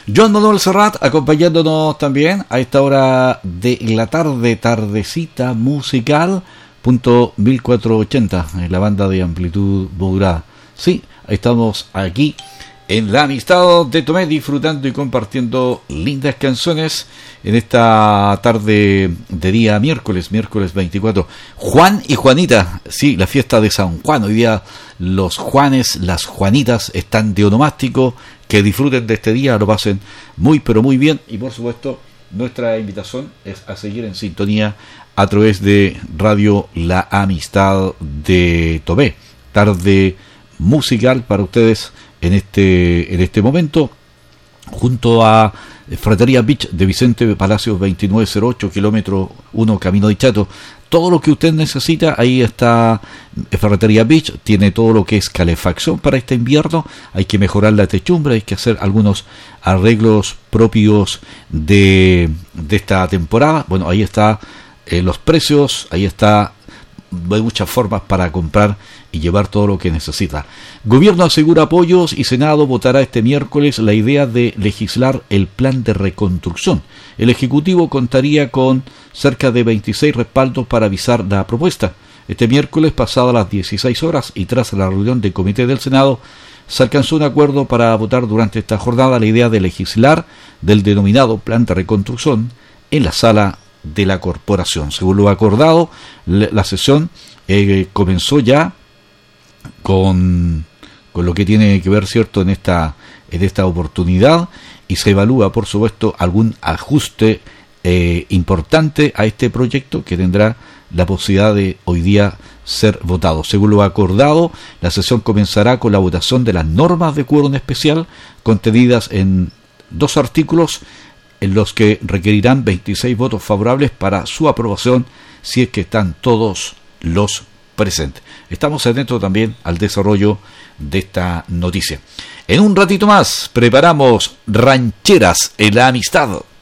Joan Manuel Serrat acompañándonos también a esta hora de la tarde, tardecita musical, punto 1480, en la banda de amplitud modulada. Sí, estamos aquí en la amistad de Tomé, disfrutando y compartiendo lindas canciones en esta tarde de día miércoles 24. Juan y Juanita, sí, la fiesta de San Juan. Hoy día los Juanes, las Juanitas están de onomástico. Que disfruten de este día, lo pasen muy pero muy bien, y por supuesto nuestra invitación es a seguir en sintonía a través de Radio La Amistad de Tomé. Tarde musical para ustedes en este momento, junto a Fratería Beach de Vicente Palacios 2908, kilómetro 1, Camino de Chato. Todo lo que usted necesita, ahí está Ferretería Beach. Tiene todo lo que es calefacción para este invierno. Hay que mejorar la techumbre, hay que hacer algunos arreglos propios de esta temporada. Bueno, ahí está los precios, ahí está. Hay muchas formas para comprar y llevar todo lo que necesita. Gobierno asegura apoyos y Senado votará este miércoles la idea de legislar el plan de reconstrucción. El Ejecutivo contaría con cerca de 26 respaldos para avisar la propuesta. Este miércoles, pasadas las 16 horas y tras la reunión del Comité del Senado, se alcanzó un acuerdo para votar durante esta jornada la idea de legislar del denominado plan de reconstrucción en la sala de la corporación. Según lo acordado, la sesión comenzó ya con lo que tiene que ver, cierto, en esta oportunidad, y se evalúa, por supuesto, algún ajuste importante a este proyecto que tendrá la posibilidad de hoy día ser votado. Según lo acordado, la sesión comenzará con la votación de las normas de quórum especial contenidas en 2 artículos en los que requerirán 26 votos favorables para su aprobación, si es que están todos los presentes. Estamos atentos también al desarrollo de esta noticia. En un ratito más preparamos Rancheras en la Amistad.